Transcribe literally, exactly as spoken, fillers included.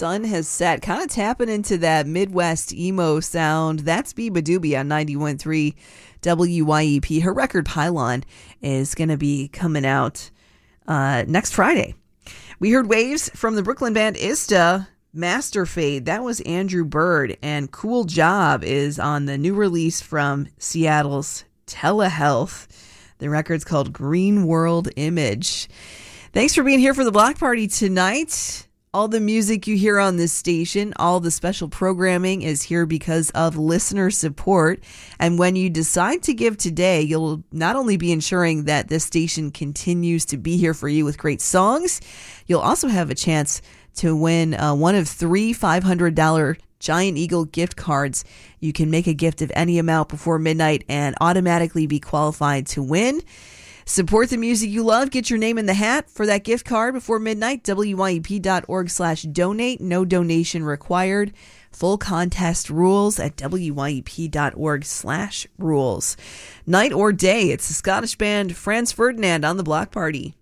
sun has set, kind of tapping into that Midwest emo sound. That's Biba Doobie on ninety-one point three W Y E P. Her record Pylon is going to be coming out uh, next Friday. We heard Waves from the Brooklyn band Ista. Master Fade, that was Andrew Bird. And Cool Job is on the new release from Seattle's Telehealth. The record's called Green World Image. Thanks for being here for the block party tonight. All the music you hear on this station, all the special programming is here because of listener support. And when you decide to give today, you'll not only be ensuring that this station continues to be here for you with great songs, you'll also have a chance to win uh, one of three five hundred dollars Giant Eagle gift cards. You can make a gift of any amount before midnight and automatically be qualified to win. Support the music you love. Get your name in the hat for that gift card before midnight. W Y E P dot org slash donate. No donation required. Full contest rules at W Y E P dot org slash rules. Night or day, it's the Scottish band Franz Ferdinand on the block party.